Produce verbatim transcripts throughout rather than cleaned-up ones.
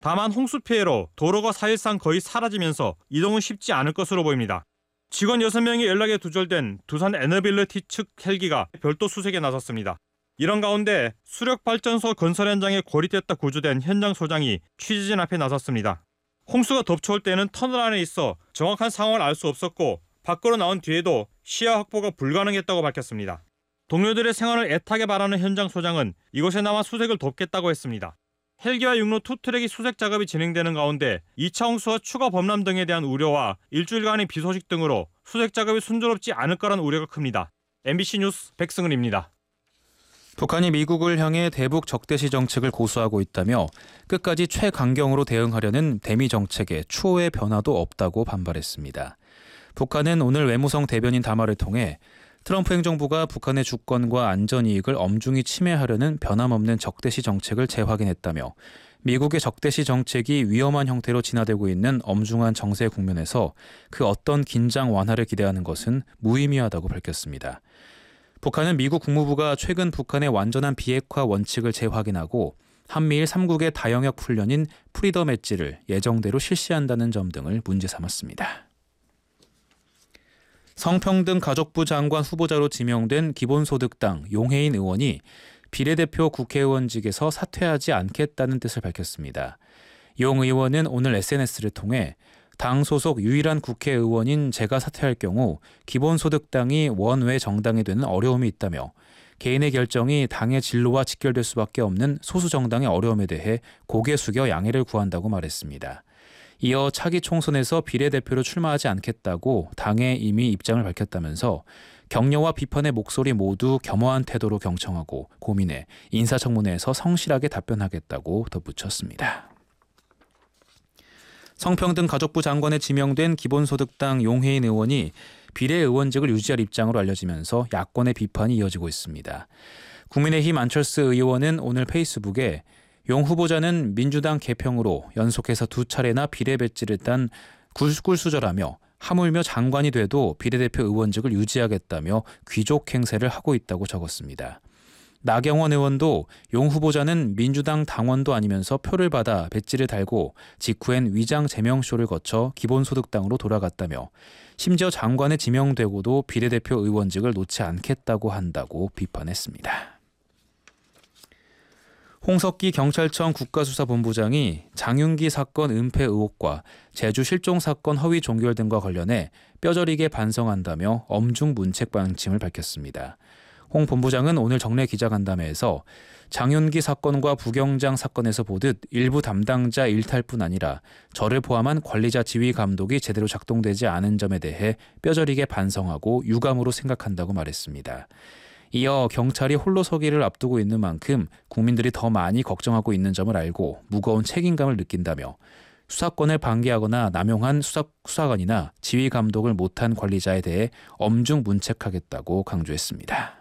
다만 홍수 피해로 도로가 사실상 거의 사라지면서 이동은 쉽지 않을 것으로 보입니다. 직원 여섯 명이 연락에 두절된 두산 에너빌리티 측 헬기가 별도 수색에 나섰습니다. 이런 가운데 수력발전소 건설 현장에 고립됐다 구조된 현장 소장이 취재진 앞에 나섰습니다. 홍수가 덮쳐올 때는 터널 안에 있어 정확한 상황을 알 수 없었고 밖으로 나온 뒤에도 시야 확보가 불가능했다고 밝혔습니다. 동료들의 생활을 애타게 바라는 현장 소장은 이곳에 남아 수색을 돕겠다고 했습니다. 헬기와 육로 투 트랙이 수색 작업이 진행되는 가운데 이 차 홍수와 추가 범람 등에 대한 우려와 일주일간의 비 소식 등으로 수색 작업이 순조롭지 않을 거란 우려가 큽니다. 엠비씨 뉴스 백승은입니다. 북한이 미국을 향해 대북 적대시 정책을 고수하고 있다며 끝까지 최강경으로 대응하려는 대미 정책에 추호의 변화도 없다고 반발했습니다. 북한은 오늘 외무성 대변인 담화를 통해 트럼프 행정부가 북한의 주권과 안전이익을 엄중히 침해하려는 변함없는 적대시 정책을 재확인했다며 미국의 적대시 정책이 위험한 형태로 진화되고 있는 엄중한 정세 국면에서 그 어떤 긴장 완화를 기대하는 것은 무의미하다고 밝혔습니다. 북한은 미국 국무부가 최근 북한의 완전한 비핵화 원칙을 재확인하고 한미일 삼 국의 다영역 훈련인 프리덤 엣지를 예정대로 실시한다는 점 등을 문제 삼았습니다. 성평등 가족부 장관 후보자로 지명된 기본소득당 용해인 의원이 비례대표 국회의원직에서 사퇴하지 않겠다는 뜻을 밝혔습니다. 용 의원은 오늘 에스엔에스를 통해 당 소속 유일한 국회의원인 제가 사퇴할 경우 기본소득당이 원외 정당이 되는 어려움이 있다며 개인의 결정이 당의 진로와 직결될 수밖에 없는 소수 정당의 어려움에 대해 고개 숙여 양해를 구한다고 말했습니다. 이어 차기 총선에서 비례대표로 출마하지 않겠다고 당에 이미 입장을 밝혔다면서 격려와 비판의 목소리 모두 겸허한 태도로 경청하고 고민해 인사청문회에서 성실하게 답변하겠다고 덧붙였습니다. 성평등 가족부 장관에 지명된 기본소득당 용해인 의원이 비례의원직을 유지할 입장으로 알려지면서 야권의 비판이 이어지고 있습니다. 국민의힘 안철수 의원은 오늘 페이스북에 용 후보자는 민주당 개평으로 연속해서 두 차례나 비례 배지를 딴 꿀수저라며 하물며 장관이 돼도 비례대표 의원직을 유지하겠다며 귀족 행세를 하고 있다고 적었습니다. 나경원 의원도 용 후보자는 민주당 당원도 아니면서 표를 받아 배지를 달고 직후엔 위장 제명쇼를 거쳐 기본소득당으로 돌아갔다며 심지어 장관에 지명되고도 비례대표 의원직을 놓지 않겠다고 한다고 비판했습니다. 홍석기 경찰청 국가수사본부장이 장윤기 사건 은폐 의혹과 제주 실종 사건 허위 종결 등과 관련해 뼈저리게 반성한다며 엄중 문책 방침을 밝혔습니다. 홍 본부장은 오늘 정례 기자간담회에서 장윤기 사건과 부경장 사건에서 보듯 일부 담당자 일탈뿐 아니라 저를 포함한 관리자 지휘 감독이 제대로 작동되지 않은 점에 대해 뼈저리게 반성하고 유감으로 생각한다고 말했습니다. 이어 경찰이 홀로 서기를 앞두고 있는 만큼 국민들이 더 많이 걱정하고 있는 점을 알고 무거운 책임감을 느낀다며 수사권을 방기하거나 남용한 수사, 수사관이나 지휘 감독을 못한 관리자에 대해 엄중 문책하겠다고 강조했습니다.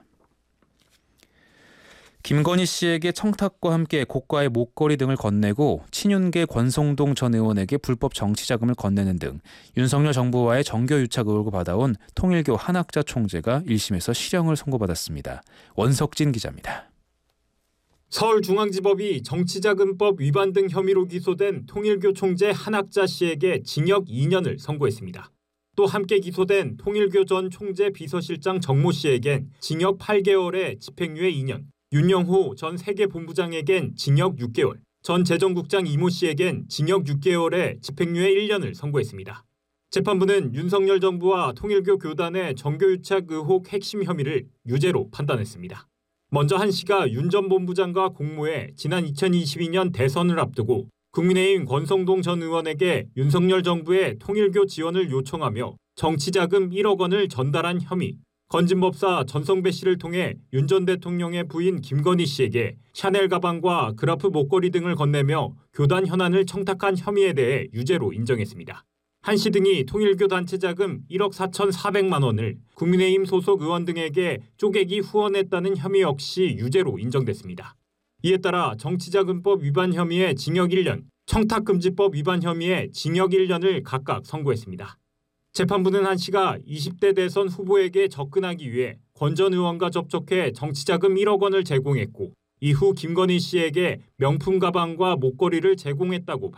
김건희 씨에게 청탁과 함께 고가의 목걸이 등을 건네고 친윤계 권성동 전 의원에게 불법 정치자금을 건네는 등 윤석열 정부와의 정교유착 의혹을 받아온 통일교 한학자 총재가 일 심에서 실형을 선고받았습니다. 원석진 기자입니다. 서울중앙지법이 정치자금법 위반 등 혐의로 기소된 통일교 총재 한학자 씨에게 징역 이 년을 선고했습니다. 또 함께 기소된 통일교 전 총재 비서실장 정모 씨에겐 징역 팔 개월에 집행유예 이 년, 윤영호 전 세계본부장에겐 징역 육 개월, 전 재정국장 이모 씨에겐 징역 육 개월에 집행유예 일 년을 선고했습니다. 재판부는 윤석열 정부와 통일교 교단의 정교유착 의혹 핵심 혐의를 유죄로 판단했습니다. 먼저 한 씨가 윤 전 본부장과 공모해 지난 이천이십이 년 대선을 앞두고 국민의힘 권성동 전 의원에게 윤석열 정부의 통일교 지원을 요청하며 정치자금 일억 원을 전달한 혐의, 건진법사 전성배 씨를 통해 윤 전 대통령의 부인 김건희 씨에게 샤넬 가방과 그라프 목걸이 등을 건네며 교단 현안을 청탁한 혐의에 대해 유죄로 인정했습니다. 한 씨 등이 통일교 단체 자금 일억 사천사백만 원을 국민의힘 소속 의원 등에게 쪼개기 후원했다는 혐의 역시 유죄로 인정됐습니다. 이에 따라 정치자금법 위반 혐의에 징역 일 년, 청탁금지법 위반 혐의에 징역 일 년을 각각 선고했습니다. 재판부는 한 씨가 이십 대 대선 후보에게 접근하기 위해 권 전 의원과 접촉해 정치자금 일억 원을 제공했고 이후 김건희 씨에게 명품 가방과 목걸이를 제공했다고